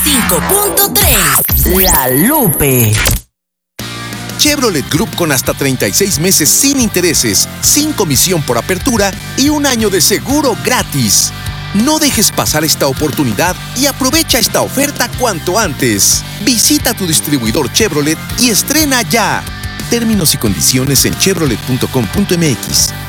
95.3. La Lupe. Chevrolet Group con hasta 36 meses sin intereses, sin comisión por apertura y un año de seguro gratis. No dejes pasar esta oportunidad y aprovecha esta oferta cuanto antes. Visita tu distribuidor Chevrolet y estrena ya. Términos y condiciones en chevrolet.com.mx.